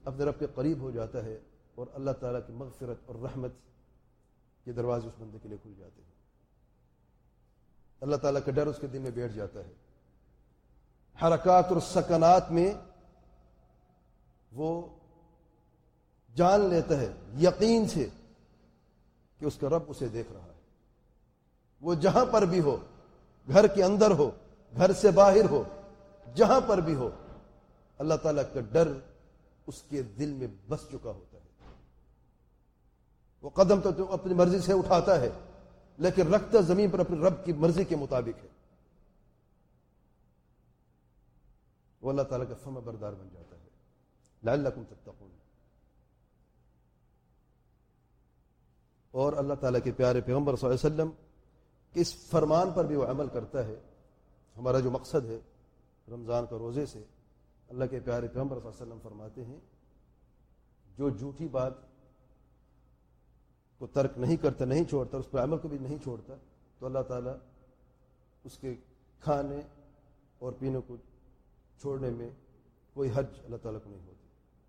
اپنے رب کے قریب ہو جاتا ہے اور اللہ تعالیٰ کی مغفرت اور رحمت کے دروازے اس بندے کے لیے کھل جاتے ہیں. اللہ تعالیٰ کا ڈر اس کے دل میں بیٹھ جاتا ہے. حرکات اور سکنات میں وہ جان لیتا ہے یقین سے کہ اس کا رب اسے دیکھ رہا ہے. وہ جہاں پر بھی ہو، گھر کے اندر ہو، گھر سے باہر ہو، جہاں پر بھی ہو، اللہ تعالیٰ کا ڈر اس کے دل میں بس چکا ہوتا ہے. وہ قدم تو اپنی مرضی سے اٹھاتا ہے لیکن رکھتا زمین پر اپنے رب کی مرضی کے مطابق ہے. وہ اللہ تعالیٰ کا فرما بردار بن جاتا ہے. لعلکم تتقون. اور اللہ تعالیٰ کے پیارے پیغمبر صلی اللہ علیہ وسلم کہ اس فرمان پر بھی وہ عمل کرتا ہے. ہمارا جو مقصد ہے رمضان کا روزے سے، اللہ کے پیارے پیغمبر صلی اللہ علیہ وسلم فرماتے ہیں جو جھوٹی بات کو ترک نہیں کرتا، نہیں چھوڑتا، اس پر عمل کو بھی نہیں چھوڑتا، تو اللہ تعالیٰ اس کے کھانے اور پینے کو چھوڑنے میں کوئی حرج اللہ تعالیٰ کو نہیں ہوتی.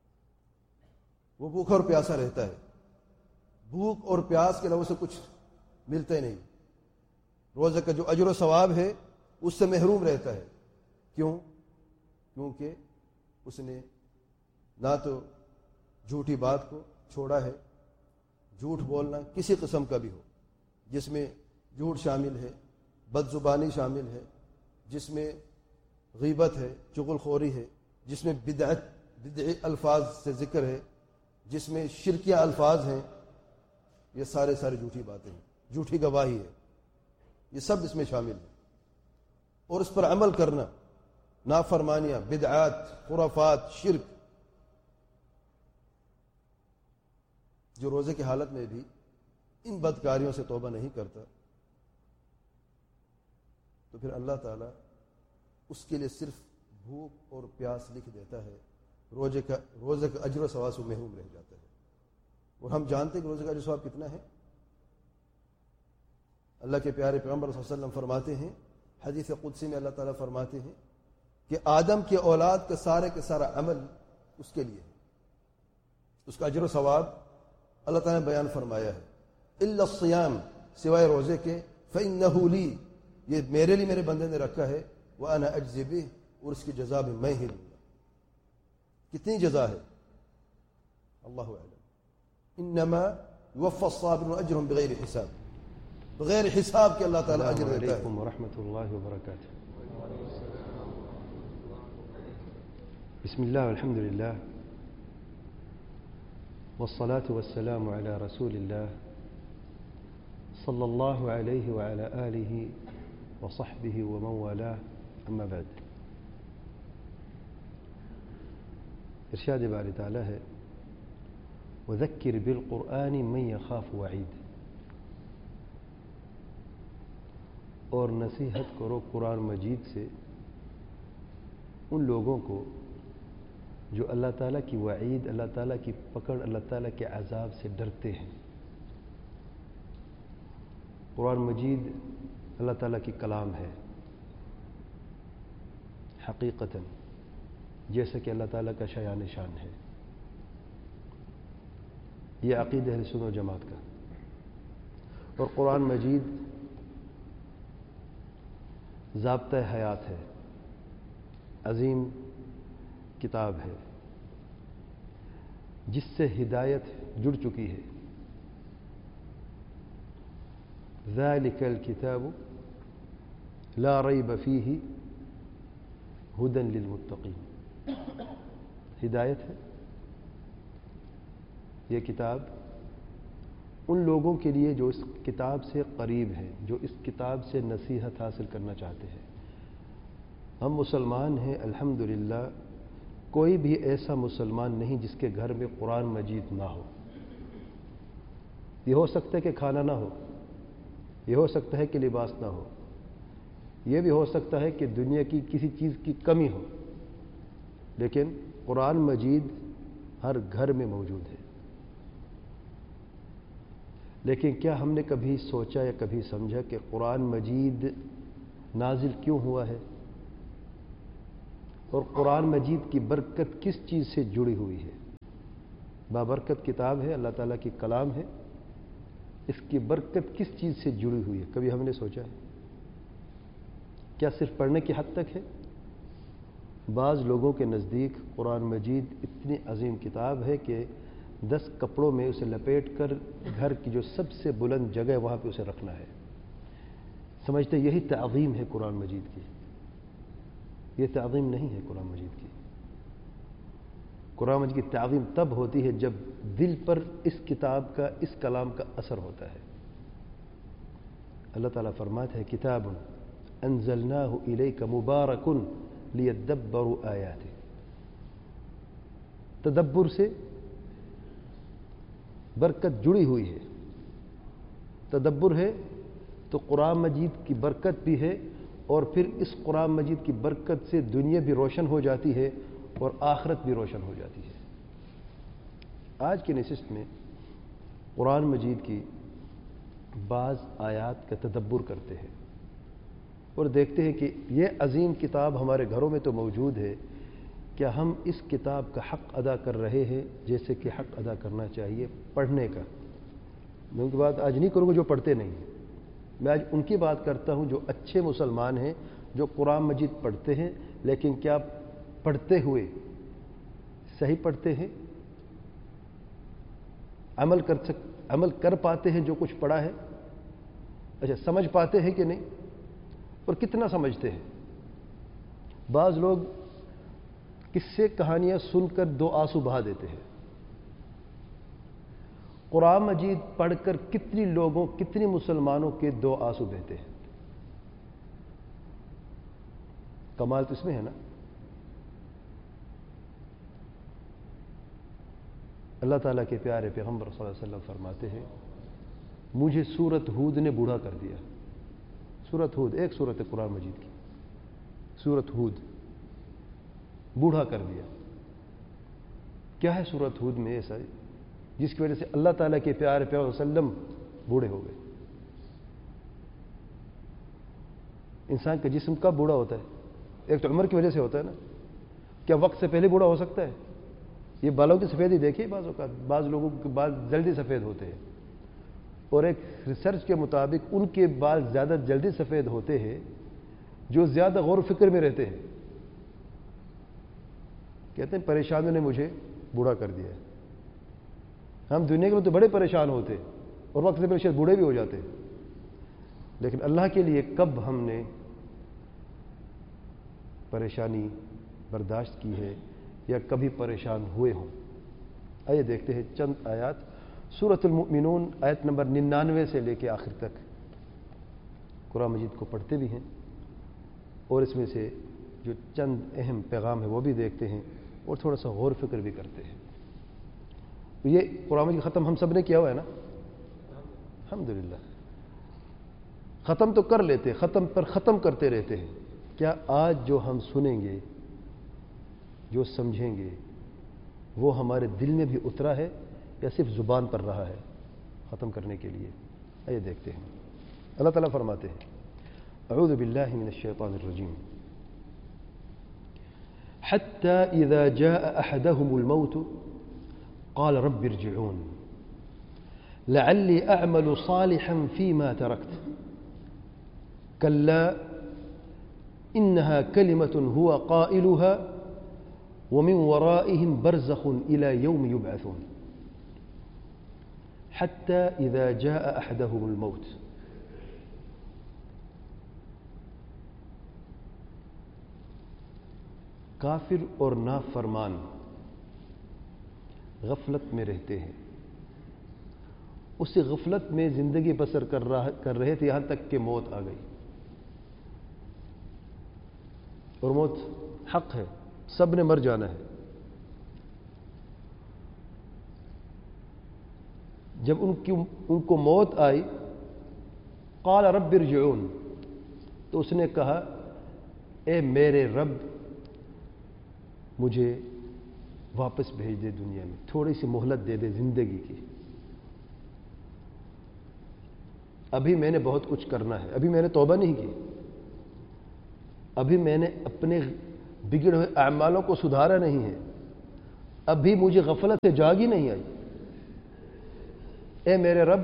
وہ بھوکا اور پیاسا رہتا ہے. بھوک اور پیاس کے علاوہ سے کچھ ملتا ہی نہیں. روزے کا جو اجر و ثواب ہے اس سے محروم رہتا ہے. کیوں؟ کیونکہ اس نے نہ تو جھوٹی بات کو چھوڑا ہے، جھوٹ بولنا کسی قسم کا بھی ہو، جس میں جھوٹ شامل ہے، بد زبانی شامل ہے، جس میں غیبت ہے، چغل خوری ہے، جس میں بدعی الفاظ سے ذکر ہے، جس میں شرکیہ الفاظ ہیں، یہ سارے جھوٹی باتیں ہیں، جھوٹی گواہی ہے، یہ سب اس میں شامل ہے. اور اس پر عمل کرنا، نافرمانیاں، بدعات، خرافات، شرک، جو روزے کی حالت میں بھی ان بدکاریوں سے توبہ نہیں کرتا تو پھر اللہ تعالیٰ اس کے لیے صرف بھوک اور پیاس لکھ دیتا ہے. روزے کا اجر و ثواب سے محروم رہ جاتا ہے. اور ہم جانتے ہیں کہ روزے کا اجر و ثواب کتنا ہے. اللہ کے پیارے پیغمبر صلی اللہ علیہ وسلم فرماتے ہیں، حدیث قدسی میں اللہ تعالیٰ فرماتے ہیں کہ آدم کی اولاد کا سارا عمل اس کے لیے ہے. اس کا اجر و ثواب اللہ تعالیٰ نے بیان فرمایا ہے. الا الصیام، سوائے روزے کے، فإنہ لی، یہ میرے لیے میرے بندے نے رکھا ہے، وأنا أجزي به، اور اس کی جزا بھی میں ہی دوں گا. کتنی جزا ہے اللہ اعلم. انما يوفى الصابرون اجرهم بغیر حساب، بغیر حساب کے اللہ تعالیٰ اجر دیتا ہے. السلام علیکم ورحمۃ اللہ وبرکاتہ. بسم اللہ والحمد للہ والصلاة والسلام على رسول اللہ صلی اللہ علیہ وعلى آلہ وصحبہ ومن والاه، اما بعد. ارشاد باری تعالی ہے، وذکر بالقرآن من یخاف وعید، اور نصیحت کرو قرآن مجید سے ان لوگوں کو جو اللہ تعالیٰ کی وعید، اللہ تعالیٰ کی پکڑ، اللہ تعالیٰ کے عذاب سے ڈرتے ہیں. قرآن مجید اللہ تعالیٰ کی کلام ہے حقیقتاً، جیسا کہ اللہ تعالیٰ کا شایان شان ہے. یہ عقیدہ اہل سنت و جماعت کا. اور قرآن مجید ضابطہ حیات ہے، عظیم کتاب ہے جس سے ہدایت جڑ چکی ہے. ذالک الکتاب لا ریب فیہ ھدی للمتقین. ہدایت ہے یہ کتاب ان لوگوں کے لیے جو اس کتاب سے قریب ہیں، جو اس کتاب سے نصیحت حاصل کرنا چاہتے ہیں. ہم مسلمان ہیں الحمدللہ. کوئی بھی ایسا مسلمان نہیں جس کے گھر میں قرآن مجید نہ ہو. یہ ہو سکتا ہے کہ کھانا نہ ہو، یہ ہو سکتا ہے کہ لباس نہ ہو، یہ بھی ہو سکتا ہے کہ دنیا کی کسی چیز کی کمی ہو، لیکن قرآن مجید ہر گھر میں موجود ہے. لیکن کیا ہم نے کبھی سوچا یا کبھی سمجھا کہ قرآن مجید نازل کیوں ہوا ہے اور قرآن مجید کی برکت کس چیز سے جڑی ہوئی ہے؟ بابرکت کتاب ہے، اللہ تعالیٰ کی کلام ہے، اس کی برکت کس چیز سے جڑی ہوئی ہے؟ کبھی ہم نے سوچا ہے؟ کیا صرف پڑھنے کی حد تک ہے؟ بعض لوگوں کے نزدیک قرآن مجید اتنی عظیم کتاب ہے کہ 10 کپڑوں میں اسے لپیٹ کر گھر کی جو سب سے بلند جگہ وہاں پہ اسے رکھنا ہے، سمجھتے یہی تعظیم ہے قرآن مجید کی۔ یہ تعظیم نہیں ہے قرآن مجید کی۔ قرآن مجید کی تعظیم تب ہوتی ہے جب دل پر اس کتاب کا، اس کلام کا اثر ہوتا ہے۔ اللہ تعالیٰ فرماتا ہے کتاب انزلناہ الیک مبارک لیدبروا آیاتہ۔ تدبر سے برکت جڑی ہوئی ہے۔ تدبر ہے تو قرآن مجید کی برکت بھی ہے، اور پھر اس قرآن مجید کی برکت سے دنیا بھی روشن ہو جاتی ہے اور آخرت بھی روشن ہو جاتی ہے۔ آج کی نشست میں قرآن مجید کی بعض آیات کا تدبر کرتے ہیں اور دیکھتے ہیں کہ یہ عظیم کتاب ہمارے گھروں میں تو موجود ہے، کیا ہم اس کتاب کا حق ادا کر رہے ہیں جیسے کہ حق ادا کرنا چاہیے پڑھنے کا؟ میں ان کی بات آج نہیں کروں گا جو پڑھتے نہیں ہیں، میں آج ان کی بات کرتا ہوں جو اچھے مسلمان ہیں، جو قرآن مجید پڑھتے ہیں، لیکن کیا پڑھتے ہوئے صحیح پڑھتے ہیں؟ عمل کر پاتے ہیں جو کچھ پڑھا ہے؟ اچھا، سمجھ پاتے ہیں کہ نہیں؟ اور کتنا سمجھتے ہیں؟ بعض لوگ قصے کہانیاں سن کر 2 آنسو بہا دیتے ہیں۔ قرآن مجید پڑھ کر کتنی لوگوں، کتنی مسلمانوں کے 2 آنسو بہتے ہیں؟ کمال تو اس میں ہے نا۔ اللہ تعالیٰ کے پیارے پیغمبر صلی اللہ علیہ وسلم فرماتے ہیں مجھے سورۃ ہود نے بوڑھا کر دیا۔ سورۃ ہود ایک سورت ہے قرآن مجید کی، سورۃ ہود بوڑھا کر دیا۔ کیا ہے سورۃ ہود میں ایسا جس کی وجہ سے اللہ تعالیٰ کے پیارے پیغمبر صلی اللہ علیہ وسلم بوڑھے ہو گئے؟ انسان کا جسم کب بوڑھا ہوتا ہے؟ ایک تو عمر کی وجہ سے ہوتا ہے نا۔ کیا وقت سے پہلے بوڑھا ہو سکتا ہے؟ یہ بالوں کی سفیدی دیکھیے، بعض لوگوں کے بال جلدی سفید ہوتے ہیں، اور ایک ریسرچ کے مطابق ان کے بال زیادہ جلدی سفید ہوتے ہیں جو زیادہ غور و فکر میں رہتے ہیں۔ کہتے ہیں پریشانوں نے مجھے بوڑھا کر دیا ہے۔ ہم دنیا کے لوگ تو بڑے پریشان ہوتے اور وقت سے پہلے شاید بوڑھے بھی ہو جاتے، لیکن اللہ کے لیے کب ہم نے پریشانی برداشت کی ہے یا کبھی پریشان ہوئے ہوں؟ آئیے دیکھتے ہیں چند آیات سورۃ المؤمنون آیت نمبر 99 سے لے کے آخر تک۔ قرآن مجید کو پڑھتے بھی ہیں اور اس میں سے جو چند اہم پیغام ہے وہ بھی دیکھتے ہیں اور تھوڑا سا غور فکر بھی کرتے ہیں۔ یہ قرآن مجید ختم ہم سب نے کیا ہوا ہے نا، الحمدللہ۔ ختم تو کر لیتے، ختم پر ختم کرتے رہتے ہیں۔ کیا آج جو ہم سنیں گے، جو سمجھیں گے، وہ ہمارے دل میں بھی اترا ہے یا صرف زبان پر رہا ہے ختم کرنے کے لیے؟ آئیے دیکھتے ہیں۔ اللہ تعالیٰ فرماتے ہیں اعوذ باللہ من الشیطان الرجیم حتی اذا جاء احدهم الموت قال رب ارجعون لعلی اعمل صالحا فيما تركت كلا انها كلمة هو قائلها ومن ورائهم برزخ إلى يوم يبعثون حتى إذا جاء أحدهم الموت۔ کافر اور نافرمان غفلت میں رہتے ہیں، اسی غفلت میں زندگی بسر کر رہے تھے یہاں تک کہ موت آ گئی، اور موت حق ہے، سب نے مر جانا ہے۔ جب ان کو موت آئی قال رب ارجعون، تو اس نے کہا اے میرے رب مجھے واپس بھیج دے دنیا میں، تھوڑی سی مہلت دے دے زندگی کی، ابھی میں نے بہت کچھ کرنا ہے، ابھی میں نے توبہ نہیں کی، ابھی میں نے اپنے بگڑے ہوئے اعمالوں کو سدھارا نہیں ہے، اب بھی مجھے غفلت سے جاگ ہی نہیں آئی، اے میرے رب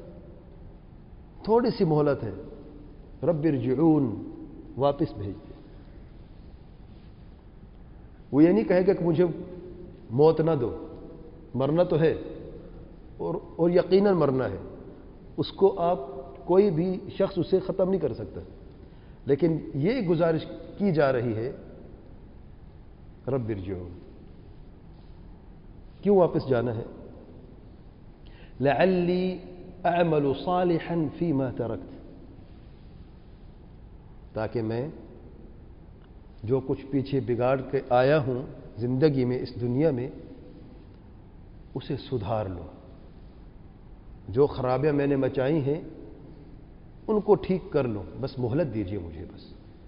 تھوڑی سی مہلت ہے، رب ارجعون، واپس بھیج دے۔ وہ یہ نہیں کہے گا کہ مجھے موت نہ دو، مرنا تو ہے اور یقیناً مرنا ہے، اس کو آپ کوئی بھی شخص اسے ختم نہیں کر سکتا، لیکن یہ گزارش کی جا رہی ہے رب ارجعون، کیوں واپس جانا ہے؟ لعلی اعمل صالحا فیما ترکت، تاکہ میں جو کچھ پیچھے بگاڑ کے آیا ہوں زندگی میں، اس دنیا میں، اسے سدھار لوں، جو خرابیاں میں نے مچائی ہیں ان کو ٹھیک کر لوں، بس مہلت دیجیے مجھے بس۔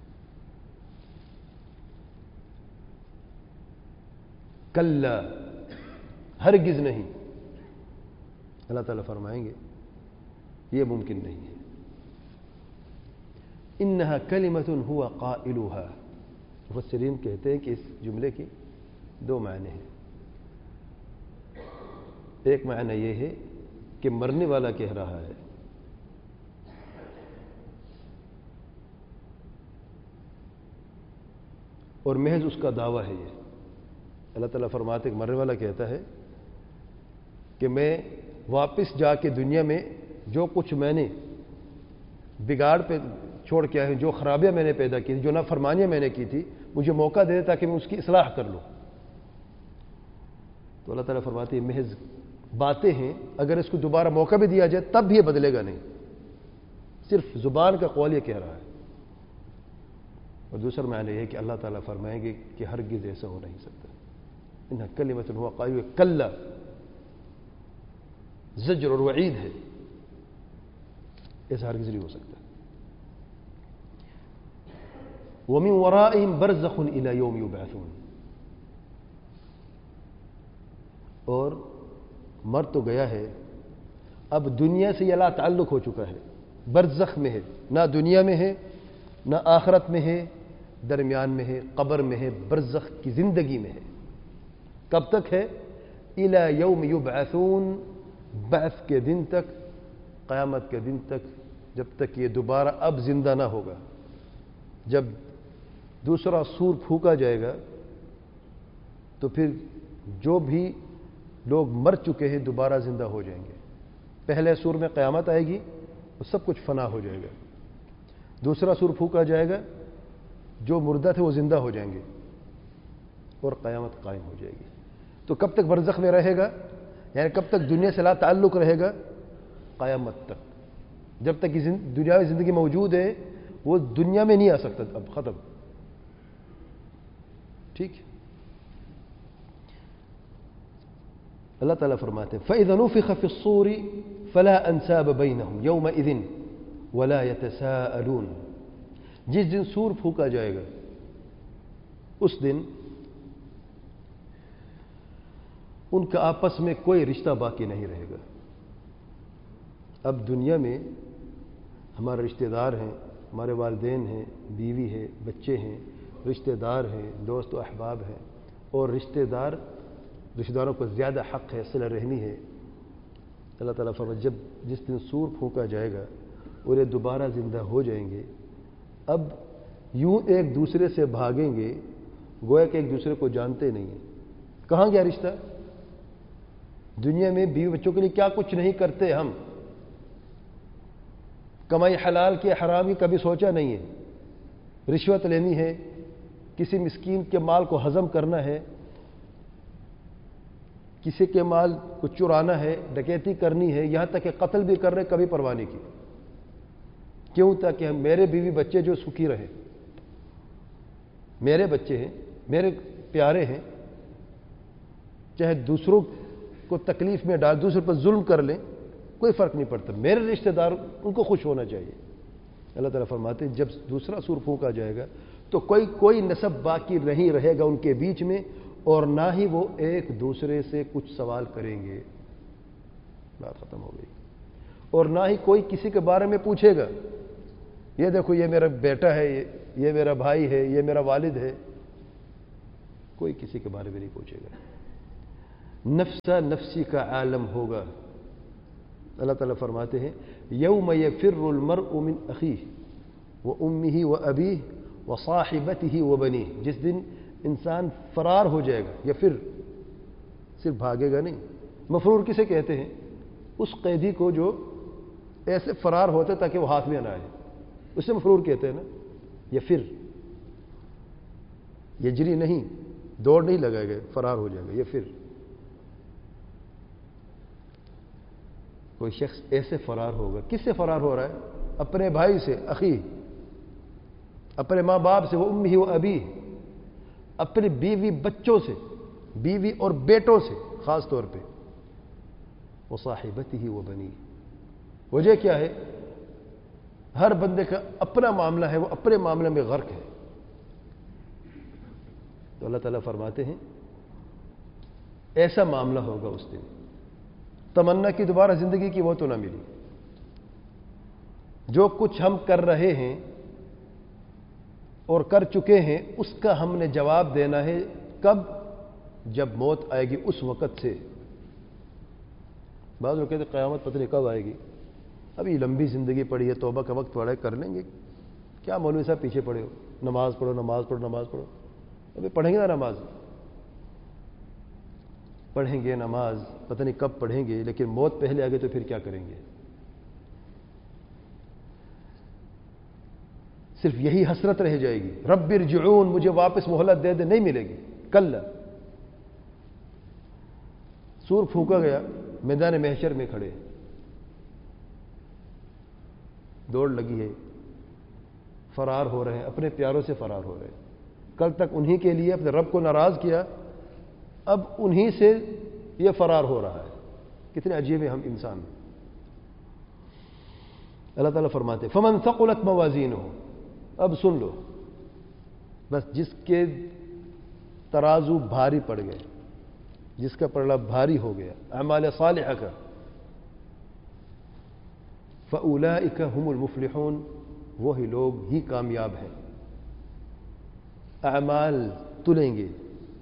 کلا، ہرگز نہیں، اللہ تعالیٰ فرمائیں گے یہ ممکن نہیں ہے۔ انہا کلمۃ ہوا قائلها، مفسرین کہتے ہیں کہ اس جملے کی دو معنی ہیں۔ ایک معنی یہ ہے کہ مرنے والا کہہ رہا ہے، اور محض اس کا دعویٰ ہے یہ۔ اللہ تعالیٰ فرماتے کہ مرنے والا کہتا ہے کہ میں واپس جا کے دنیا میں جو کچھ میں نے بگاڑ پہ چھوڑ کے آیا، جو خرابیاں میں نے پیدا کی تھی، جو نافرمانیاں میں نے کی تھی، مجھے موقع دے تاکہ میں اس کی اصلاح کر لوں۔ تو اللہ تعالیٰ فرماتے ہیں محض باتیں ہیں، اگر اس کو دوبارہ موقع بھی دیا جائے تب بھی یہ بدلے گا نہیں، صرف زبان کا قول یہ کہہ رہا ہے۔ اور دوسرا معنی یہ ہے کہ اللہ تعالیٰ فرمائیں گے کہ ہرگز ایسا ہو نہیں سکتا۔ انہا کلمۃ ہوا قائل، کلا، زجر اور وعید ہے، ایسا ہرگز نہیں ہو سکتا۔ وَمِن وَرَائِهِمْ بَرْزَخٌ إِلَى يَوْمِ يُبْعَثُونَ، اور مر تو گیا ہے، اب دنیا سے یہ لا تعلق ہو چکا ہے، برزخ میں ہے، نہ دنیا میں ہے نہ آخرت میں ہے، درمیان میں ہے، قبر میں ہے، برزخ کی زندگی میں ہے۔ کب تک ہے؟ إِلَى يَوْمِ يُبْعَثُونَ، بعث کے دن تک، قیامت کے دن تک، جب تک یہ دوبارہ اب زندہ نہ ہوگا۔ جب دوسرا سور پھونکا جائے گا تو پھر جو بھی لوگ مر چکے ہیں دوبارہ زندہ ہو جائیں گے۔ پہلے سور میں قیامت آئے گی، وہ سب کچھ فنا ہو جائے گا۔ دوسرا سور پھونکا جائے گا، جو مردہ تھے وہ زندہ ہو جائیں گے اور قیامت قائم ہو جائے گی۔ تو کب تک برزخ میں رہے گا؟ یعنی کب تک دنیا سے لا تعلق رہے گا؟ قیامت تک۔ جب تک دنیاوی زندگی موجود ہے وہ دنیا میں نہیں آ سکتا، اب ختم، ٹھیک۔ اللہ تعالیٰ فرماتے ہیں فَإِذَا نُفِخَ فِي الصُّورِ فَلَا أَنْسَابَ بَيْنَهُمْ يَوْمَئِذٍ وَلَا يَتَسَاءَلُونَ، جس دن سور پھونکا جائے گا اس دن ان کا آپس میں کوئی رشتہ باقی نہیں رہے گا۔ اب دنیا میں ہمارے رشتہ دار ہیں، ہمارے والدین ہیں، بیوی ہے، بچے ہیں، رشتہ دار ہیں، دوست و احباب ہیں، اور رشتہ داروں کو زیادہ حق ہے، صلہ رحمی ہے۔ اللہ تعالیٰ فرماتا ہے جس دن سور پھونکا جائے گا اور یہ دوبارہ زندہ ہو جائیں گے، اب یوں ایک دوسرے سے بھاگیں گے گویا کہ ایک دوسرے کو جانتے نہیں ہیں۔ کہاں گیا رشتہ؟ دنیا میں بیوی بچوں کے لیے کیا کچھ نہیں کرتے ہم، کمائی حلال کی حرام کی کبھی سوچا نہیں ہے، رشوت لینی ہے، کسی مسکین کے مال کو ہضم کرنا ہے، کسی کے مال کو چرانا ہے، ڈکیتی کرنی ہے، یہاں تک کہ قتل بھی کر رہے، کبھی پرواہ نہیں کی۔ کیوں؟ تاکہ ہم میرے بیوی بچے جو سکھی رہے، میرے بچے ہیں، میرے پیارے ہیں، چاہے دوسروں کو تکلیف میں ڈال، دوسرے پر ظلم کر لیں، کوئی فرق نہیں پڑتا، میرے رشتہ دار ان کو خوش ہونا چاہیے۔ اللہ تعالیٰ فرماتے ہیں جب دوسرا سور پھونکا جائے گا تو کوئی نسب باقی نہیں رہے گا ان کے بیچ میں، اور نہ ہی وہ ایک دوسرے سے کچھ سوال کریں گے، بات ختم ہو گئی۔ اور نہ ہی کوئی کسی کے بارے میں پوچھے گا، یہ دیکھو یہ میرا بیٹا ہے، یہ میرا بھائی ہے، یہ میرا والد ہے، کوئی کسی کے بارے میں نہیں پوچھے گا۔ نفسا نفسی کا عالم ہوگا. اللہ تعالیٰ فرماتے ہیں یوم یفر المرء من اخیہ وامہ وابیہ وصاحبتہ وبنیہ. جس دن انسان فرار ہو جائے گا. یفر صرف بھاگے گا نہیں. مفرور کسے کہتے ہیں؟ اس قیدی کو جو ایسے فرار ہوتا ہے تاکہ وہ ہاتھ میں نہ آئے, اسے مفرور کہتے ہیں نا. یفر یجری نہیں, دوڑ نہیں لگائے گا, فرار ہو جائے گا. یفر کوئی شخص ایسے فرار ہوگا. کس سے فرار ہو رہا ہے؟ اپنے بھائی سے, اخی, اپنے ماں باپ سے, وہ امہ و ابی, اپنی بیوی بچوں سے, بیوی اور بیٹوں سے خاص طور پہ, وہ صاحبتہ و بنی. وجہ کیا ہے؟ ہر بندے کا اپنا معاملہ ہے, وہ اپنے معاملے میں غرق ہے. تو اللہ تعالیٰ فرماتے ہیں ایسا معاملہ ہوگا اس دن. تمنا کی دوبارہ زندگی کی وہ تو نہ ملی. جو کچھ ہم کر رہے ہیں اور کر چکے ہیں اس کا ہم نے جواب دینا ہے. کب؟ جب موت آئے گی اس وقت سے. بعض لوگ کہتے ہیں قیامت پتہ نہیں کب آئے گی, ابھی لمبی زندگی پڑی ہے, توبہ کا وقت پڑا ہے, کر لیں گے. کیا مولوی صاحب پیچھے پڑے ہو, نماز پڑھو نماز پڑھو نماز پڑھو. ابھی پڑھیں گے نا نماز, پڑھیں گے نماز, پتہ نہیں کب پڑھیں گے, لیکن موت پہلے آ گئی تو پھر کیا کریں گے؟ صرف یہی حسرت رہ جائے گی, رب ارجعون, مجھے واپس مہلت دے دے. نہیں ملے گی. کل سور پھونکا گیا, میدان محشر میں کھڑے, دوڑ لگی ہے, فرار ہو رہے ہیں, اپنے پیاروں سے فرار ہو رہے ہیں. کل تک انہی کے لیے اپنے رب کو ناراض کیا, اب انہی سے یہ فرار ہو رہا ہے. کتنے عجیب ہیں ہم انسان. اللہ تعالیٰ فرماتے فمن ثقلت موازینہ. اب سن لو, بس جس کے ترازو بھاری پڑ گئے, جس کا پلڑا بھاری ہو گیا اعمال صالحہ کا, فاولئک هم المفلحون, وہی لوگ ہی کامیاب ہیں. اعمال تلیں گے.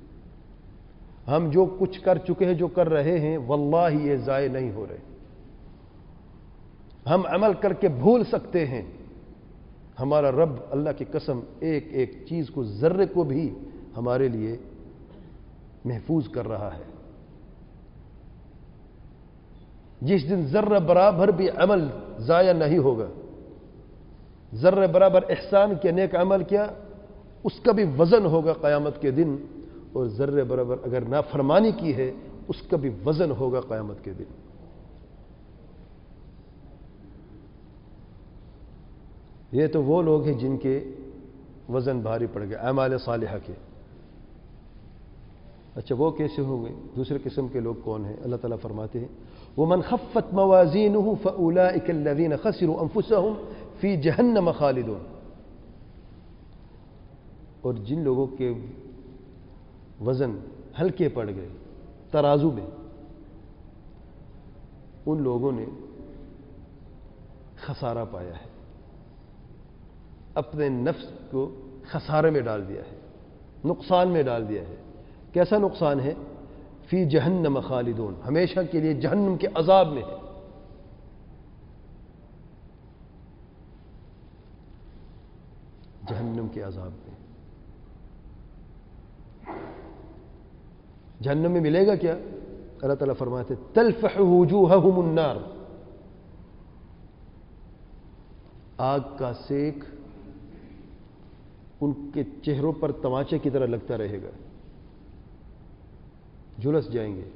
ہم جو کچھ کر چکے ہیں, جو کر رہے ہیں, واللہ یہ ضائع نہیں ہو رہے. ہم عمل کر کے بھول سکتے ہیں, ہمارا رب اللہ کی قسم ایک ایک چیز کو, ذرے کو بھی ہمارے لیے محفوظ کر رہا ہے. جس دن ذرہ برابر بھی عمل ضائع نہیں ہوگا, ذرہ برابر احسان کیا, نیک عمل کیا, اس کا بھی وزن ہوگا قیامت کے دن. اور ذرہ برابر اگر نافرمانی کی ہے اس کا بھی وزن ہوگا قیامت کے دن. یہ تو وہ لوگ ہیں جن کے وزن بھاری پڑ گئے اعمال صالحہ کے. اچھا وہ کیسے ہوں گے؟ دوسرے قسم کے لوگ کون ہیں؟ اللہ تعالیٰ فرماتے ہیں وَمَنْ خَفَّتْ مَوَازِينُهُ فَأُولَئِكَ الَّذِينَ خَسِرُوا أَنفُسَهُمْ فِي جَهَنَّمَ خَالِدُونَ. اور جن لوگوں کے وزن ہلکے پڑ گئے ترازو میں, ان لوگوں نے خسارہ پایا ہے, اپنے نفس کو خسارے میں ڈال دیا ہے, نقصان میں ڈال دیا ہے. کیسا نقصان ہے؟ فی جہنم خالدون, ہمیشہ کے لیے جہنم کے عذاب میں ہے. جہنم کے عذاب میں. جہنم میں ملے گا کیا؟ اللہ تعالیٰ فرماتے تلفح وجوہہم النار, آگ کا سیک ان کے چہروں پر تماچے کی طرح لگتا رہے گا, جھلس جائیں گے.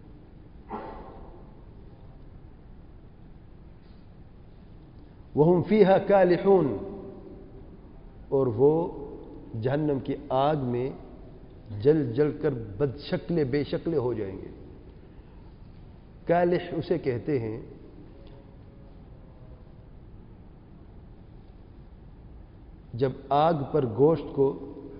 وَهُمْ فِيهَا كَالِحُونَ, اور وہ جہنم کی آگ میں جل جل کر بد شکلے بے شکلے ہو جائیں گے. کالح اسے کہتے ہیں جب آگ پر گوشت کو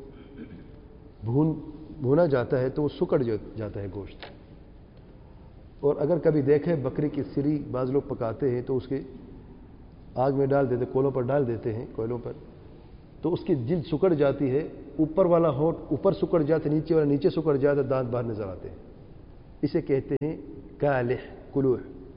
بھونا جاتا ہے تو وہ سکڑ جاتا ہے گوشت. اور اگر کبھی دیکھے بکری کی سری بعض لوگ پکاتے ہیں تو اس کے آگ میں ڈال دیتے, کولوں پر ڈال دیتے ہیں, کوئلوں پر, تو اس کی جلد سکڑ جاتی ہے, اوپر والا ہونٹ اوپر سکڑ جاتا ہے, نیچے والا نیچے سکڑ جاتا ہے, دانت باہر نظر آتے ہیں. اسے کہتے ہیں کالح، کلوح،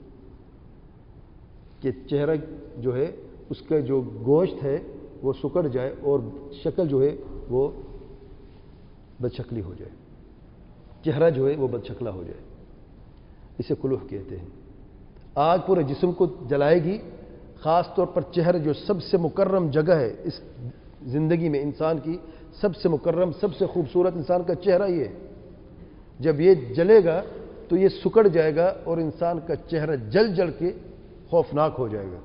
کہ چہرہ جو ہے اس کا جو گوشت ہے وہ سکڑ جائے اور شکل جو ہے وہ بدشکلی ہو جائے، چہرہ جو ہے وہ بدشکلہ ہو جائے، اسے کلوح کہتے ہیں۔ آگ پورے جسم کو جلائے گی، خاص طور پر چہرہ جو سب سے مکرم جگہ ہے اس زندگی میں، انسان کی سب سے مکرم، سب سے خوبصورت انسان کا چہرہ یہ ہے۔ جب یہ جلے گا تو یہ سکڑ جائے گا اور انسان کا چہرہ جل جل کے خوفناک ہو جائے گا۔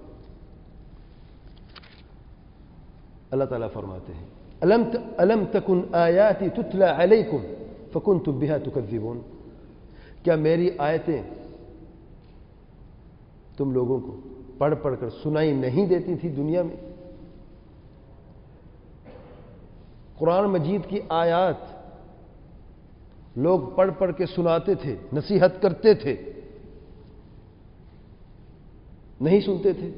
اللہ تعالیٰ فرماتے ہیں الم تکن آیاتی تتلی علیکم فکنتم بها تکذبون، کیا میری آیتیں تم لوگوں کو پڑھ پڑھ کر سنائی نہیں دیتی تھی دنیا میں؟ قرآن مجید کی آیات لوگ پڑھ پڑھ کے سناتے تھے، نصیحت کرتے تھے، نہیں سنتے تھے۔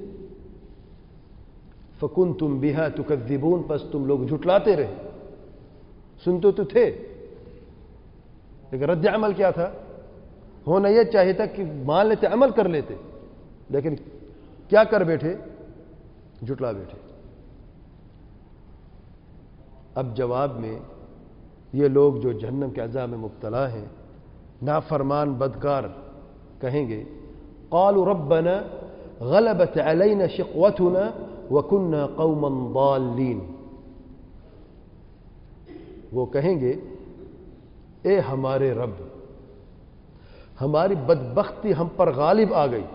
فکنتم بها تکذبون، پس تم لوگ جھٹلاتے رہے، سنتے تو تھے لیکن رد عمل کیا تھا؟ ہونا یہ چاہیے تھا کہ مان لیتے، عمل کر لیتے، لیکن کیا کر بیٹھے؟ جھٹلا بیٹھے۔ اب جواب میں یہ لوگ جو جہنم کے عذاب میں مبتلا ہیں، نافرمان بدکار کہیں گے قالوا ربنا غلبت علینا شقوتنا وكنا قوما ضالین، وہ کہیں گے اے ہمارے رب، ہماری بدبختی ہم پر غالب آ گئی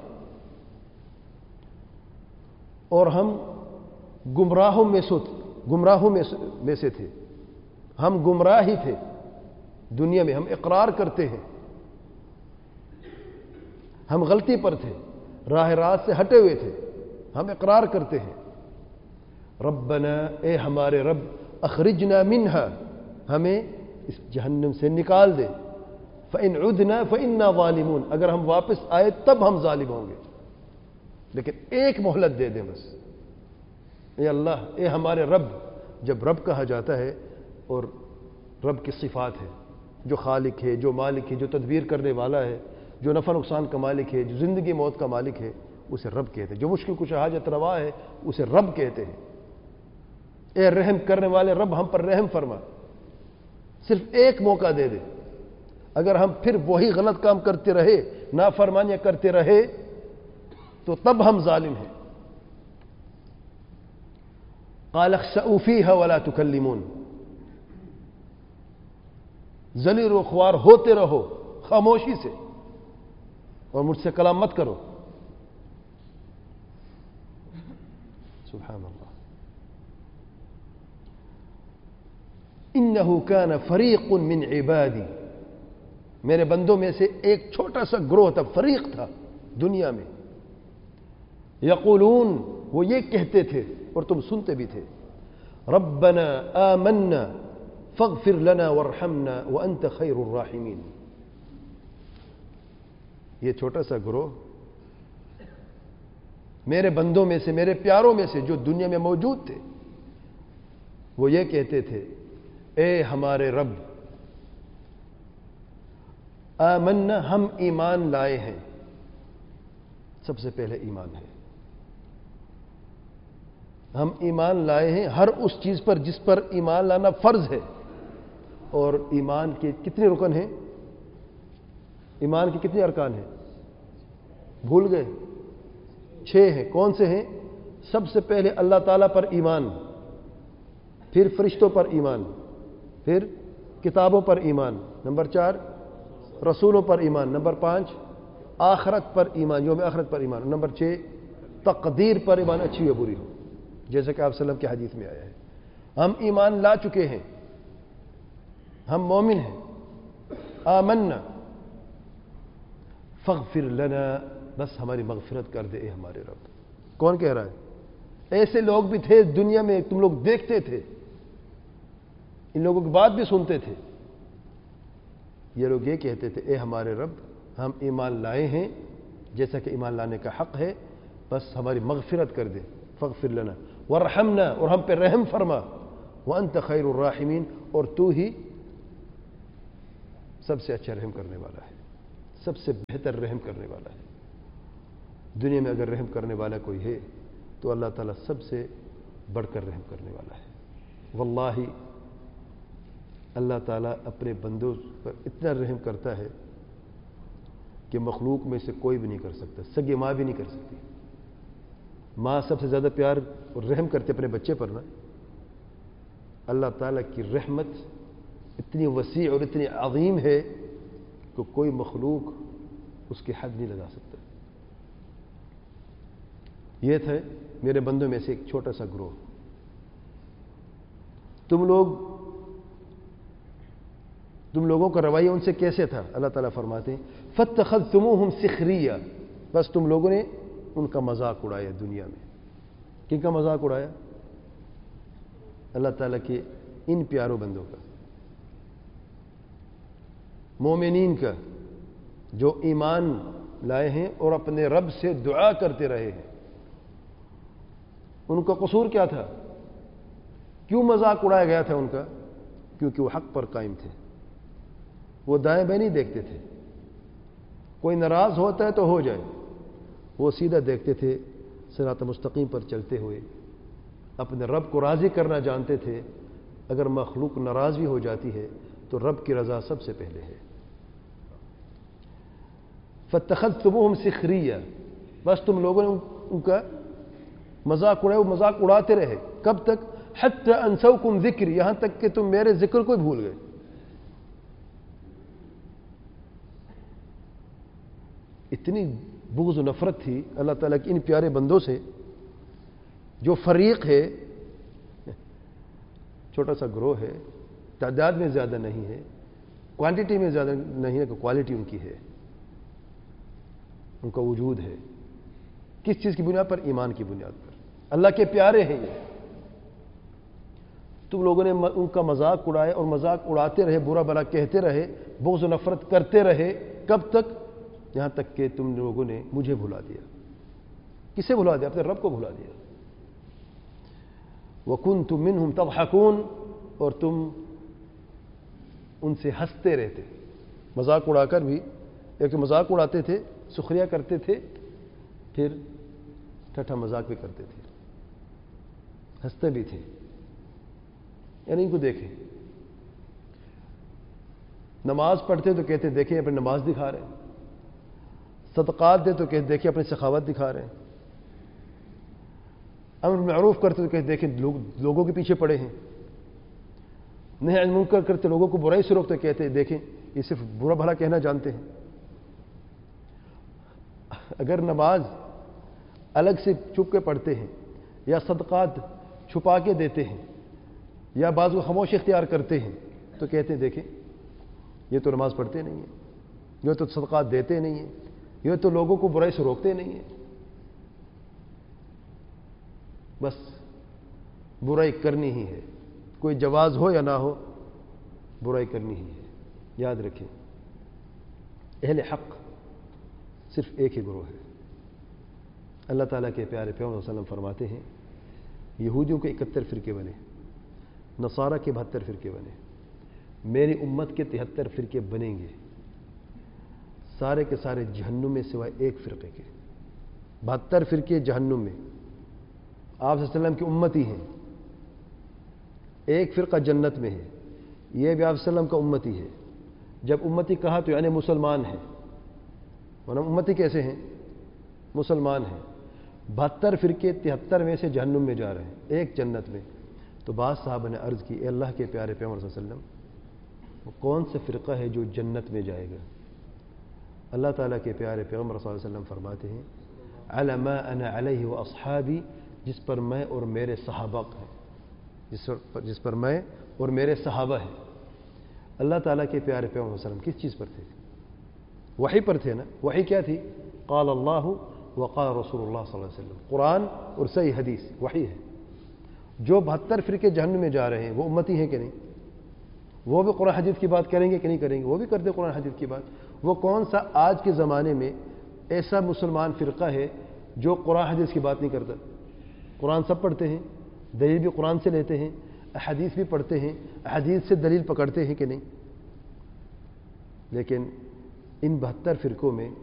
اور ہم گمراہوں میں سے تھے، ہم گمراہ ہی تھے دنیا میں، ہم اقرار کرتے ہیں ہم غلطی پر تھے، راہ راست سے ہٹے ہوئے تھے، ہم اقرار کرتے ہیں۔ ربنا، اے ہمارے رب، اخرجنا منہا، ہمیں اس جہنم سے نکال دے، فإن عدنا فإنا ظالمون، اگر ہم واپس آئے تب ہم ظالم ہوں گے، لیکن ایک مہلت دے دیں بس۔ اے اللہ، اے ہمارے رب، جب رب کہا جاتا ہے اور رب کی صفات ہے، جو خالق ہے، جو مالک ہے، جو تدبیر کرنے والا ہے، جو نفع نقصان کا مالک ہے، جو زندگی موت کا مالک ہے، اسے رب کہتے ہیں۔ جو مشکل کچھ حاجت روا ہے اسے رب کہتے ہیں۔ اے رحم کرنے والے رب، ہم پر رحم فرما، صرف ایک موقع دے دے، اگر ہم پھر وہی غلط کام کرتے رہے، نافرمانیاں کرتے رہے تو تب ہم ظالم ہیں۔ قال اخسئوا فيها ولا تكلمون، ذلیل و خوار ہوتے رہو خاموشی سے اور مجھ سے کلام مت کرو۔ سبحان اللہ۔ انه كان فريق من عبادی، میرے بندوں میں سے ایک چھوٹا سا گروہ تھا، فریق تھا دنیا میں، یقولون، وہ یہ کہتے تھے اور تم سنتے بھی تھے، ربنا آمنا فاغفر لنا وارحمنا وانت خیر الراحمین۔ یہ چھوٹا سا گروہ میرے بندوں میں سے، میرے پیاروں میں سے جو دنیا میں موجود تھے، وہ یہ کہتے تھے اے ہمارے رب، آمنا، ہم ایمان لائے ہیں، سب سے پہلے ایمان ہے، ہم ایمان لائے ہیں ہر اس چیز پر جس پر ایمان لانا فرض ہے۔ اور ایمان کے کتنے رکن ہیں؟ ایمان کے کتنے ارکان ہیں؟ بھول گئے؟ 6 ہیں۔ کون سے ہیں؟ سب سے پہلے اللہ تعالیٰ پر ایمان، پھر فرشتوں پر ایمان، پھر کتابوں پر ایمان، نمبر 4 رسولوں پر ایمان، نمبر 5 آخرت پر ایمان، یوم آخرت پر ایمان، نمبر 6 تقدیر پر ایمان، اچھی ہو بری ہو، جیسا کہ آپ صلی اللہ علیہ وسلم کی حدیث میں آیا ہے۔ ہم ایمان لا چکے ہیں، ہم مومن ہیں۔ آمنا فاغفر لنا، بس ہماری مغفرت کر دے اے ہمارے رب۔ کون کہہ رہا ہے؟ ایسے لوگ بھی تھے دنیا میں، تم لوگ دیکھتے تھے، ان لوگوں کی بات بھی سنتے تھے۔ یہ لوگ یہ کہتے تھے اے ہمارے رب، ہم ایمان لائے ہیں جیسا کہ ایمان لانے کا حق ہے، بس ہماری مغفرت کر دے، فاغفر لنا وارحمنا، اور ہم پہ رحم فرما، وانت خیر الراحمین، اور تو ہی سب سے اچھا رحم کرنے والا ہے۔ سب سے بہتر رحم کرنے والا ہے. دنیا میں اگر رحم کرنے والا کوئی ہے تو اللہ تعالیٰ سب سے بڑھ کر رحم کرنے والا ہے. واللہ اللہ تعالیٰ اپنے بندوں پر اتنا رحم کرتا ہے کہ مخلوق میں سے کوئی بھی نہیں کر سکتا. سگی ماں بھی نہیں کر سکتی. ماں سب سے زیادہ پیار اور رحم کرتے اپنے بچے پر نا. اللہ تعالیٰ کی رحمت اتنی وسیع اور اتنی عظیم ہے کہ کوئی مخلوق اس کی حد نہیں لگا سکتا. یہ تھے میرے بندوں میں سے ایک چھوٹا سا گروہ. تم لوگوں کا رویہ ان سے کیسے تھا؟ اللہ تعالیٰ فرماتے ہیں فَاتَّخَذْتُمُوهُمْ سِخْرِيًّا، بس تم لوگوں نے ان کا مذاق اڑایا دنیا میں. کن کا مذاق اڑایا؟ اللہ تعالیٰ کے ان پیاروں بندوں کا، مومنین کا، جو ایمان لائے ہیں اور اپنے رب سے دعا کرتے رہے ہیں. ان کا قصور کیا تھا؟ کیوں مذاق اڑایا گیا تھا ان کا؟ کیونکہ وہ حق پر قائم تھے. وہ دائیں بائیں نہیں دیکھتے تھے. کوئی ناراض ہوتا ہے تو ہو جائے، وہ سیدھا دیکھتے تھے، صراط مستقیم پر چلتے ہوئے اپنے رب کو راضی کرنا جانتے تھے. اگر مخلوق ناراض بھی ہو جاتی ہے تو رب کی رضا سب سے پہلے ہے. فَاتَّخَذْتُمُوهُمْ سِخْرِيًّا، بس تم لوگوں نے ان کا مذاق اڑایا. وہ مذاق اڑاتے رہے. کب تک؟ حَتَّى أَنْسَوْكُمْ ذِكْرِي، یہاں تک کہ تم میرے ذکر کو بھول گئے. اتنی بغض و نفرت تھی اللہ تعالیٰ کی ان پیارے بندوں سے. جو فریق ہے، چھوٹا سا گروہ ہے، تعداد میں زیادہ نہیں ہے، کوانٹٹی میں زیادہ نہیں ہے، کہ کوالٹی ان کی ہے. ان کا وجود ہے کس چیز کی بنیاد پر؟ ایمان کی بنیاد پر. اللہ کے پیارے ہیں یہ. تم لوگوں نے ان کا مذاق اڑایا اور مذاق اڑاتے رہے، برا بھلا کہتے رہے، بغض و نفرت کرتے رہے. کب تک؟ یہاں تک کہ تم لوگوں نے مجھے بھلا دیا. کسے بھلا دیا؟ اپنے رب کو بھلا دیا. وَكُنْتُم مِّنْهُمْ تَضْحَكُونَ، اور تم ان سے ہنستے رہتے. مذاق اڑا کر بھی، ایک مذاق اڑاتے تھے، سخریا کرتے تھے، پھر ٹھٹھا مذاق بھی کرتے تھے، ہنستے بھی تھے. یعنی ان کو دیکھیں، نماز پڑھتے تو کہتے دیکھیں اپنی نماز دکھا رہے ہیں. صدقات دے تو کہتے دیکھیں اپنی سخاوت دکھا رہے ہیں. امر معروف کرتے تو کہتے دیکھیں لوگوں کے پیچھے پڑے ہیں. نہی عن منکر کرتے، لوگوں کو برائی سے روکتے، کہتے دیکھیں یہ صرف برا بھلا کہنا جانتے ہیں. اگر نماز الگ سے چھپ کے پڑھتے ہیں یا صدقات چھپا کے دیتے ہیں یا بعض کو خاموش اختیار کرتے ہیں تو کہتے ہیں دیکھیں یہ تو نماز پڑھتے نہیں ہیں، یہ تو صدقات دیتے نہیں ہیں، یہ تو لوگوں کو برائی سے روکتے نہیں ہیں. بس برائی کرنی ہی ہے، کوئی جواز ہو یا نہ ہو، برائی کرنی ہی ہے. یاد رکھیں اہل حق صرف ایک ہی گروہ ہے. اللہ تعالیٰ کے پیارے پیغمبر صلی اللہ علیہ وسلم فرماتے ہیں یہودیوں کے 71 فرقے بنے، نصارہ کے 72 فرقے بنے، میری امت کے 73 فرقے بنیں گے. سارے کے سارے جہنم میں سوائے ایک فرقے کے. 72 فرقے جہنم میں. آپ صلی اللہ علیہ وسلم کی امتی ہیں. ایک فرقہ جنت میں ہے، یہ بھی آپ صلی اللہ علیہ وسلم کا امتی ہے. جب امتی کہا تو یعنی مسلمان ہیں، ورنہ امتی کیسے ہیں؟ مسلمان ہیں. 72 فرقے 73 میں سے جہنم میں جا رہے ہیں، ایک جنت میں. تو بعض صحابہ نے عرض کی اے اللہ کے پیارے پیغمبر صلی اللہ علیہ وسلم وہ کون سا فرقہ ہے جو جنت میں جائے گا؟ اللہ تعالیٰ کے پیارے پیغمبر صلی اللہ علیہ وسلم فرماتے ہیں علی ما انا علیہ واصحابی، جس پر میں اور میرے صحابہ ہیں، جس پر میں اور میرے صحابہ ہیں. اللہ تعالیٰ کے پیارے پیغمبر صلی اللہ علیہ وسلم کس چیز پر تھے؟ وحی پر تھے نا. وحی کیا تھی؟ قال اللہ وقال رسول اللہ صلی اللہ علیہ وسلم. قرآن اور صحیح حدیث وحی ہے. جو 72 فرقے جہنم میں جا رہے ہیں وہ امتی ہیں کہ نہیں؟ وہ بھی قرآن حدیث کی بات کریں گے کہ نہیں کریں گے؟ وہ بھی کرتے قرآن حدیث کی بات. وہ کون سا آج کے زمانے میں ایسا مسلمان فرقہ ہے جو قرآن حدیث کی بات نہیں کرتا؟ قرآن سب پڑھتے ہیں، دلیل بھی قرآن سے لیتے ہیں، احادیث بھی پڑھتے ہیں، احادیث سے دلیل پکڑتے ہیں کہ نہیں؟ لیکن ان 72 فرقوں میں